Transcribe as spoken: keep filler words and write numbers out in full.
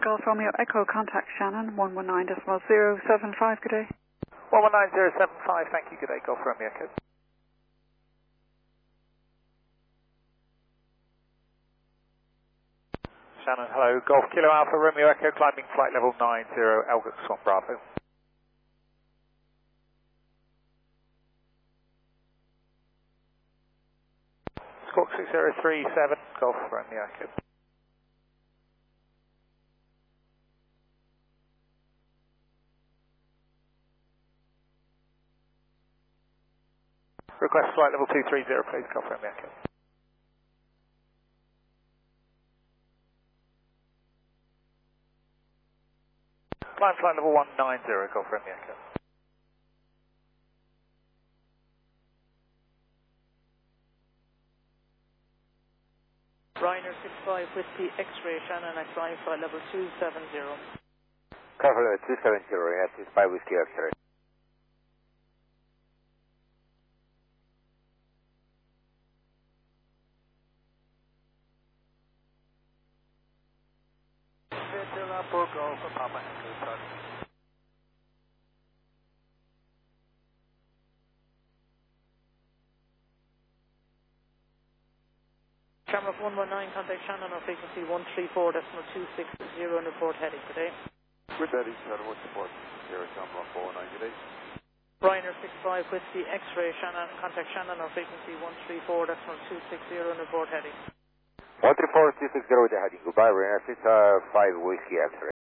Golf Romeo Echo, contact Shannon, one one nine zero seven five, good day. one one nine zero seven five, thank you, good day, Golf Romeo Echo. Shannon, hello, Golf Kilo Alpha Romeo Echo, climbing flight level nine zero, Elgate Swan Bravo. Squawk six zero three seven, Golf Romeo Echo. Request flight level two three zero, please, Golf Romeo Echo. Climb flight level one nine zero, Golf Romeo Echo. Ryanair six five Whiskey X-ray, Shannon, I flying flight level two seven zero. Cover level two seven zero, yes, six five Whiskey X-ray. Villa for Golf for Papa Echo, sir. Shamrock one one nine, contact Shannon on frequency one three four decimal two six zero and report heading today. With that, Shannon, what's the port? Here at Shamrock four one nine today. Ryanair six five Whiskey X-ray, Shannon, contact Shannon on frequency one three four decimal two six zero and report heading. one three four two six zero with the heading. Goodbye, Ryanair six five Whiskey X-ray.